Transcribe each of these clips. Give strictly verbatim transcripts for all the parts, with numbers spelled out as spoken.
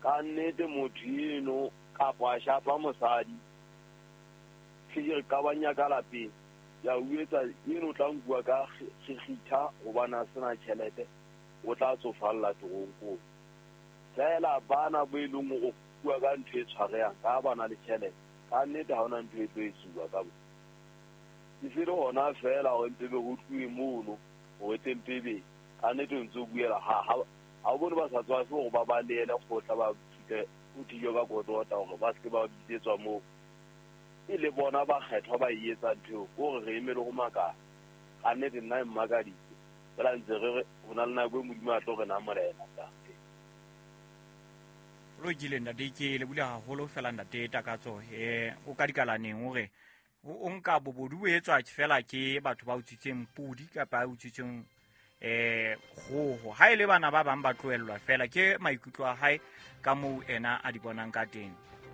ka nnete motho eno kapa a shapa mosadi ke ka banya ka lapeng ya uetsa eno o tla bua ka segitha gobana sena tšhelete o tla tsofalla toronko fela bana bo e leng go bua ka ntho e tshwareang ka bana le tšhelete ka nnete ga ona ntho e tlo e tsua ka bo ke se le gona fela gore mpebe go tluwe mono gore tempebe ka nnete ntse o buela ga o bone ba sa tswa se gore ba baleele kgotla ba fite o dijo ka kotota gore ba seke ba bitsetswa moo e le bona ba kgethwa ba e etsa ntho gore re emele go makala ga nnete nna e mmakaditse fela ntse re go na le nako e modimo a tlo re namorena tate lo gile ntate ke le bule haholo fela ntate takatso e o ka dikalaneng o re o nka bobodu bo etswa fela ke batho ba utsitseng pudi ka ba utsitseng eh go ha ile bana ba bang ba tloelwa fela ke maikutlo a hae ka mo ena a di bonang ka teng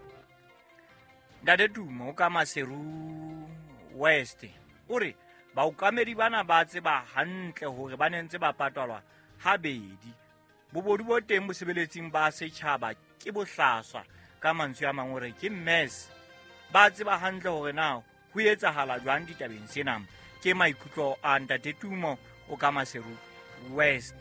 Dade Dumo ka Maseru West ore ba ukamedi bana ba tseba hantle hore ba nentse ba patalwa habedi bobodu bo teng bo sebeletsing ba setjhaba ke bohlaswa ka mantswe a mang hore ke mess ba tseba hantle hore na ho etsahala jwang ditabeng sena ke maikutlo a Dade Dumo o ka Maseru West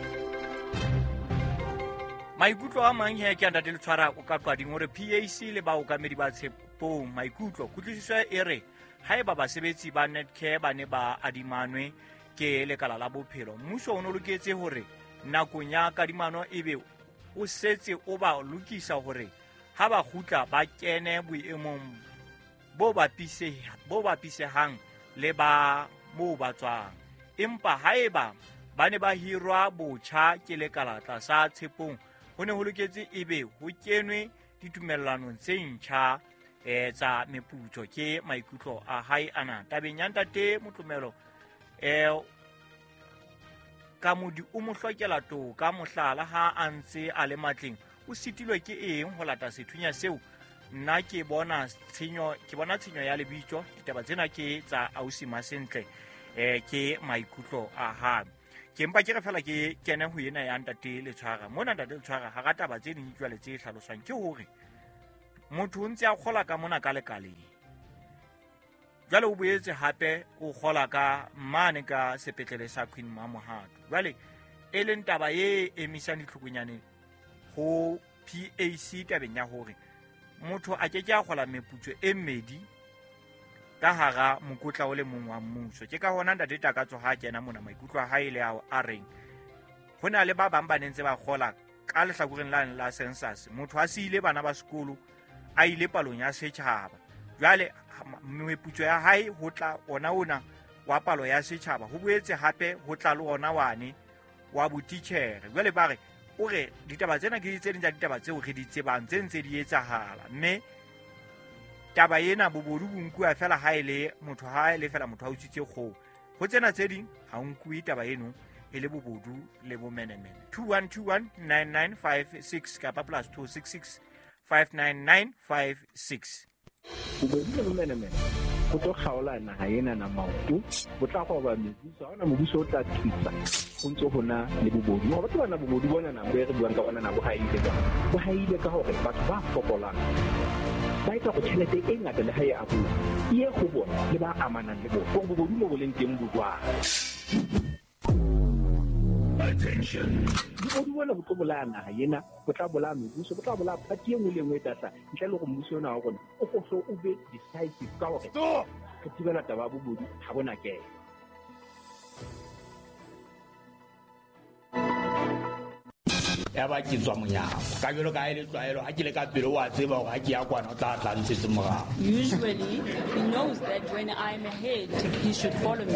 maikutlo a mang he ke Dade Letshwara o ka qwading hore P A C le ba ukamedi ba tshepo maikutlo kutlwisiswa e re haeba basebetsi ba Netcare ba ne ba adimanwe ke lekala la bophelo mmuso o no loketse hore nakong ya kadimano ebe o setse o ba lokisa hore ha ba gutla ba kene boemong bo ba pise bo ba pisehang le ba mo ba tswang empa haeba ba ne ba hirwa botjha ke lekala tlasa tshepong ho ne ho loketse ebe ho kenwe ditumellanong tse ntjha eh tsa meputso ke maikutlo a hae ana tabeng ya ntate motlomelo eh ka modi o mo hlokela to ka mohlala ha a ntse a le matleng o sitilwe ke eng ho lata sethunya seo nna ke bona tshenyo ke bona tshenyo ya lebitso ditaba tsena ke tsa ausi masentle eh ke maikutlo a ha ke mpa ke re fela ke kene ho yena ya ntate Letshwara mona ntate Letshwara ha ga taba tse ding jwale tse hlaloswang ke hore motho o ntse a kgola ka mona ka lekaleng jwale o boetse hape o kgola ka mane ka sepetlele sa Queen Mamohato jwale e leng taba e emisang ditlhokonyane ho P A C tabeng ya hore motho a ke ke a kgola meputso e mmedi ka hara mokotla o le mong wa mmuso ke ka hona ntate Takatso ha kena mona maikutlo a hae le a reng hona le ba bang ba nentse ba kgola ka lehlakoreng la la census motho a siile bana ba sekolo a ile palong ya setjhaba jwale meputso ya hae ho tla ona ona wa palo ya setjhaba ho boetse hape ho tla le ona wane wa botitjhere jwale ba re o re ditaba tsena ke tse ding tsa ditaba tseo re di tsebang tse ntse di etsahala mme taba ena bobodu bo nkua fela ha ile motho ha ile fela motho a utsitse kgo ho tsena tse ding ha o nkui taba eno e le bobodu le bomenemene two one two one nine nine five six kapa plus two six six five nine nine five six bobodu le bomenemene go tlo kgaola naga ena na maoto go tla go ba mebuso ona mobuso o tla thusa go ntse go na le bobodu go batho bana bobodu bona na bo re buang ka bona na bo haile ka bo haile ka hore batho ba fokolang ba itse go tšhelete e ngata le hae a bo ie go bona le ba amanang le bo go bobodu mo bo leng teng botwa attention bobodu bona bo tlo bolaya naga ena go tla bolaya mebuso go tla bolaya phati e nngwe le nngwe tata ntle le go mmuso ona wa rona o go hlo o be decisive ka hore ke tibela taba bobodu ha bona ke ya ba ke tswa monyako ka jelo ka ile tlwaelo ha ke le ka pele wa tseba hore ha ke ya kwana o tla tla ntse morago. Usually he knows that when I'm ahead he should follow me.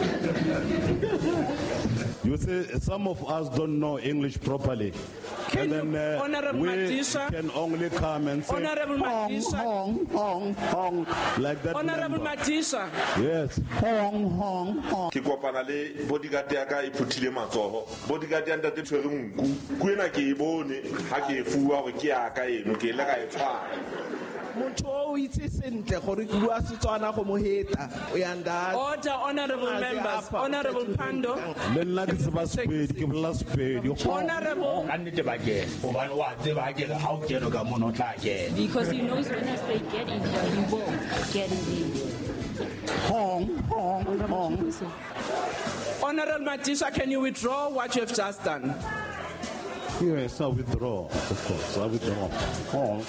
You see, some of us don't know English properly. Can and then uh, Honorable we Matisha, can only come and say Honorable hong, Matisha, hong, hong, hong, like that. Honorable member. Matisha. Yes, hong, hong, hong. Ke kopana le bodyguard ya ka e phuthile matsoho bodyguard ya ntate tshwere nku kuena ke e bone ha ke e fuwa hore ke ya ka eno ke le ka e tshwara motho o itse sentle gore ke bua Setswana go mo heta o ya nda. Order, honorable members, honorable Pando. Le nna ke tseba Sepedi ke bolela Sepedi. Honorable. Ka nnete ba kena gobane wa tseba ke ha o kena ka mono o tla kena. Because he knows when you say get in there, you will get in there. Hong, hong, hong. Honorable Matisha, can you withdraw what you have just done? Yes, I withdraw, of course, I withdraw. Hong.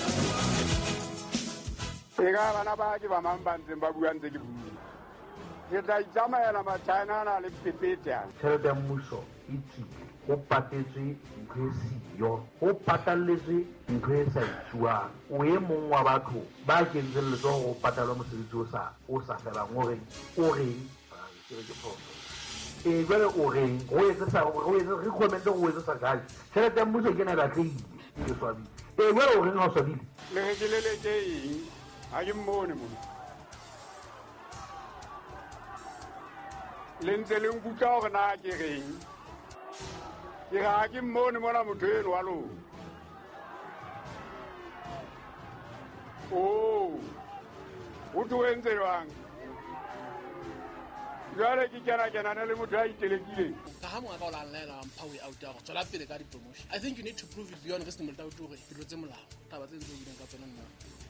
Ega bana ba ke ba mambantse ba bua ntse ke bua. Ke tla itsamaela matshana na le pepeta. Tšhelete ya mmuso e tsi go patetswe ntho e siyo go patalletswe ntho e sa itsuang o e mong wa batho ba kentse letsogo go patalwa mosebetsi o sa o sa felang o reng o reng ke re ke phoso e jwale o reng go etse sa go etse re comment go etse sa gae tšhelete ya mmuso ke na ba tleile ke swabile e jwale o reng ga o swabile le ge ke lele ke eng a ke mmone mo le ntse le nkutla gore na ke reng ke ga ke mmone mona motho eno wa lona o o tuentse jwang jwale ke kena kenane le motho a itelekileng ka ha mongaka o la nlaela mpha o out ya go tswela pele ka di-promotion. I think you need to prove it beyond ke setemoleta o tore dilo tse molao taba tse ntse o ileng ka tsona nna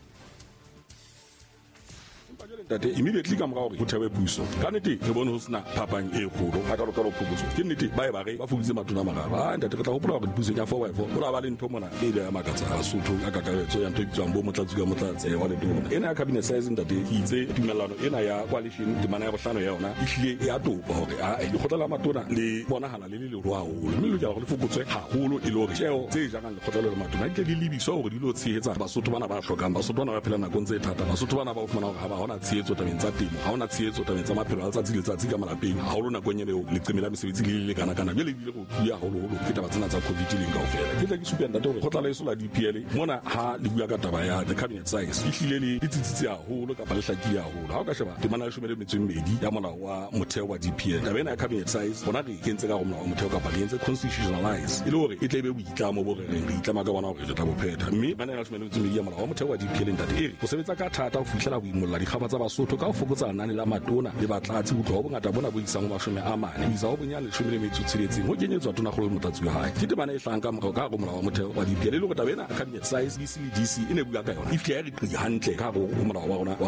tate immediately ka mora gore go thewe puso ka nnete re bone go sena phapang e kgolo ga ka lokela phokotso ke nnete ba e ba ge ba fokitse matona mararo a ntate re tla gopola gore pusong ya four by four go la ba le ntho mona e ile ya makatsa a Sotho a kakaretso ya ntho e bitswang bo motlatsi ka motlatsi wa letona ena ya cabinet size ntate ke itse tumellano ena ya coalition temana ya bohlano ya yona e hlile e a topa gore a e lekgotla la matona le bonagala le le le ro haholo mme le ja go le fokotswe haholo e le gore tšeo tse jang lekgotla la matona ke le lebiswa gore dilo tshehetsa Basotho bana ba hlokang Basotho bana ba phela nakong tse thata Basotho bana ba o fumana gore ha ba hona tshehetso tabeng tsa temo ha hona tshehetso tabeng tsa maphelo a letsatsi le letsatsi ka malapeng haholo nakong eo leqeme la mesebetsi le le kana kana bjale dile go tsuya haholoholo ke taba tsena tsa covid le kaofela ke tla ke supang ntate gore go tla la isola D P L mona ha le bua ka taba ya the cabinet size e hlile le ditsitsitsi haholo ka ba le hlakile haholo ha o ka sheba temana le shumele metseng medi ya molao wa motheo wa D P L taba ena ya cabinet size bona re kentse ka go molao wa motheo ka ba le entse constitutionalize ile hore e tle be boitlamo bo re re itlama ka bona gore re tla bophetha mme bana la shumele metseng medi ya molao wa motheo wa D P L ntate ere go sebetsa ka thata go fihlela go imolla dikgaba tsa Basotho ka go fokotsa nane la matona le batlatsi go tloga bongata bona bo isang mashome a mane isa go bonyane le shumele metso tshiretseng go kenyetswa tona go le motlatsi wa hae ke temana e hlang ka morao ka go molao wa motheo wa D P L le go taba ena cabinet size D C le D C e ne bua ka yona if ke ya re qi hantle ka go molao wa rona